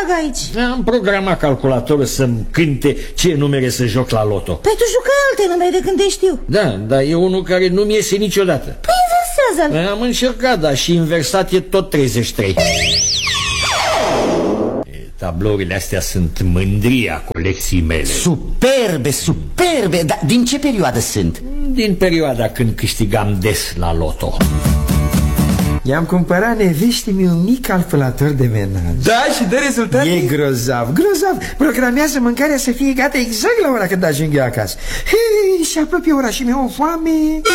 drag aici? Am programat calculatorul să-mi cânte ce numere să joc la loto. Păi tu jucai alte numere de când te știu. Da, dar e unul care nu-mi iese niciodată. Păi inversează-l. Am încercat, dar și inversat e tot 33. Tablourile astea sunt mândria colecției mele. Superbe, superbe. Dar din ce perioadă sunt? Din perioada când câștigam des la loto. I-am cumpărat neveștii un mic calculator de menaj. Da, și de rezultate? E grozav, grozav. Programează mâncarea să fie gata exact la ora când ajung eu acasă. Hei, și apropie ora și mi-e o foame.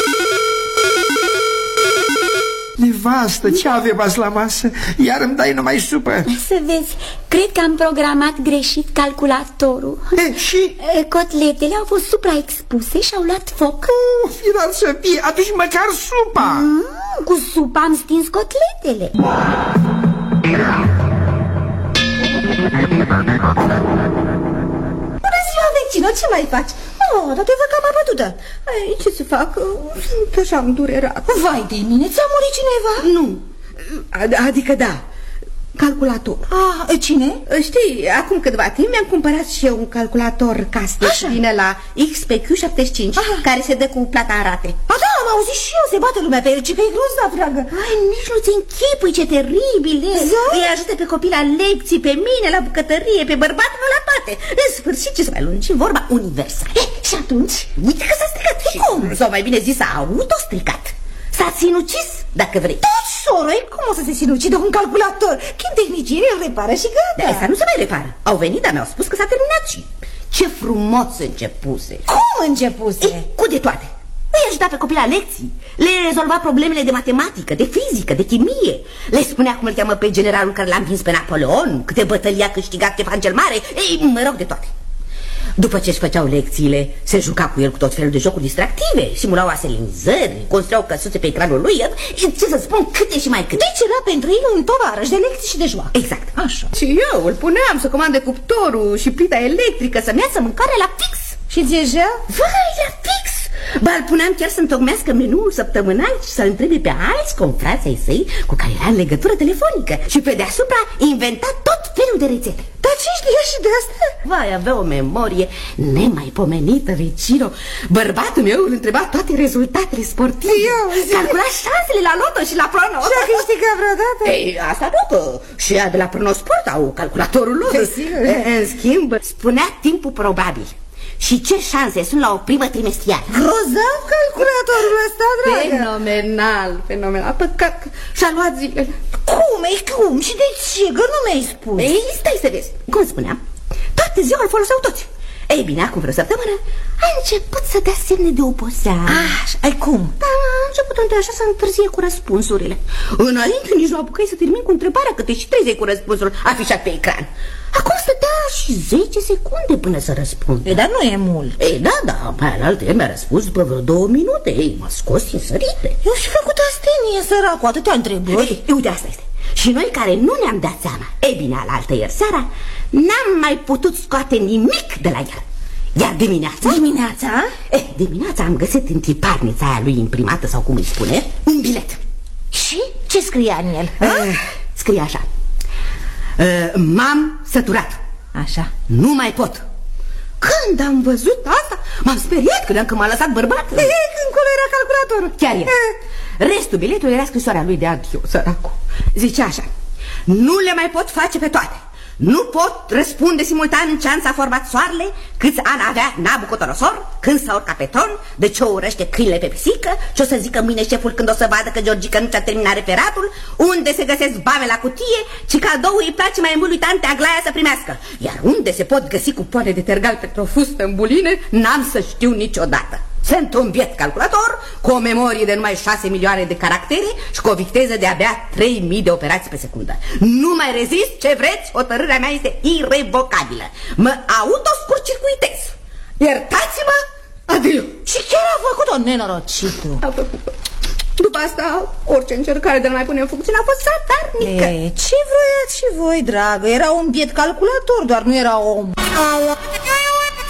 Nevastă, ce avem azi la masă? Iar îmi dai numai supă. Să vezi, cred că am programat greșit calculatorul. Și? Cotletele au fost supraexpuse și au luat foc. Firar să fie, atunci măcar supa. Cu supa am stins cotletele. Bună ziua, vecino, ce mai faci? Oh, dar te văd cam abătută. Ei, ce să fac? Sunt așa îndurerat. Vai de mine, ți-a murit cineva? Nu, adică da, calculator. Cine? Știi, acum câteva timp mi-am cumpărat și eu un calculator casnic din la XPQ75, care se dă cu plata în rate. Da, am auzit și eu, se bate lumea pe el, ci că e grozav, dragă. Ai, nici nu-ți închipui ce teribil e. Îi ajută pe copii la lecții, pe mine la bucătărie, pe bărbatul la toate. În sfârșit, ce să mai lungim vorba, universal. Și atunci, uite că s-a stricat. Cum? Sau mai bine zis, s-a autostricat. S-a sinucis, dacă vrei. Tot, soroi, cum o să se sinucidă un calculator? Când tehnicienii îl repară și gata. Asta nu se mai repară. Au venit, dar mi-au spus că s-a terminat și... Ce frumos începuse. Cum începuse? Cu de toate. Îi ajuta pe copii la lecții, le rezolva problemele de matematică, de fizică, de chimie. Le spunea cum îl cheamă pe generalul care l-a învins pe Napoleon, câte bătălii a câștigat Ștefan cel Mare. Ei, mă rog, de toate. După ce își făceau lecțiile, se juca cu el cu tot felul de jocuri distractive, simulau aselinizări, construiau căsuțe pe ecranul lui. Ce să spun, câte și mai câte. Deci era pentru el un tovarăș de lecții și de joacă. Exact. Așa. Și eu îl puneam să comande cuptorul și plita electrică, să-mi iasă mâncare la fix. Și ți-e? Vai, la fix. Ba, îl puneam chiar să întocmească meniul săptămânal și să-l întrebe pe alți confrați ai săi cu care era în legătură telefonică. Și pe deasupra inventa tot felul de rețete. Dar ce știa și de asta? Vai, avea o memorie nemaipomenită, vecino. Bărbatul meu îl întreba toate rezultatele sportive. Calcula șansele la loto și la pronos. Și a câștigat vreodată? Ei, asta nu, că și ea de la Pronosport au calculatorul lor. În schimb, spunea timpul probabil și ce șanse sunt la o primă trimestrială. Grozav calculatorul ăsta, dragă. Fenomenal, fenomenal. Păcat că și-a luat zilele. Cum? Și de ce? Că nu mi-ai spus. Ei, stai să vezi. Cum spuneam, toate ziua îl foloseau toți. Ei bine, acum vreo săptămână a început să dea semne de oboseală. Ai cum? Da, a început întâi așa să întârzie cu răspunsurile. Înainte nici nu apucai să termin cu întrebarea, că te și trezei cu răspunsul afișat pe ecran. Acum stătea și 10 secunde până să răspundă. Dar nu e mult. Ei, da, mai alaltă mi-a răspuns după vreo 2 minute. Ei, m-a scos din sărite. Eu și făcut astenie, săracu, atâtea întrebări. Ei, uite, asta este. Și noi care nu ne-am dat seama, ei bine, alaltă ieri seara, n-am mai putut scoate nimic de la el. Iar dimineața? Dimineața am găsit în tiparnița aia lui imprimată, sau cum îi spune, un bilet. Și? Ce scria în el? Scria așa: m-am săturat. Așa. Nu mai pot. Când am văzut asta, m-am speriat, credeam că m-a lăsat bărbatul. Când colo era calculatorul. Chiar e. Restul biletului era scrisoarea lui de adio, săracu. Zicea așa: nu le mai pot face pe toate. Nu pot răspunde simultan ce an s-a format soarele, câți ani avea Nabucodonosor, când s-a urcat pe tron, de ce o urăște câinele pe pisică, ce o să zică mâine șeful când o să vadă că Georgica nu ți-a terminat referatul, unde se găsesc bave la cutie, ci cadoul îi place mai mult lui tante Aglaia să primească. Iar unde se pot găsi cupoane de tergal pentru o fustă în buline, n-am să știu niciodată. Sunt un biet calculator cu o memorie de numai 6 milioane de caractere și cu o viteză de abia 3000 de operații pe secundă. Nu mai rezist, ce vreți, hotărârea mea este irevocabilă. Mă autoscurcircuitez. Iertați-mă, adio. Și chiar a făcut-o, nenorocitul. A făcut-o. După asta, orice încercare de a mai pune în funcțiune a fost satarnică. Ce vroiați și voi, dragă? Era un biet calculator, doar nu era om.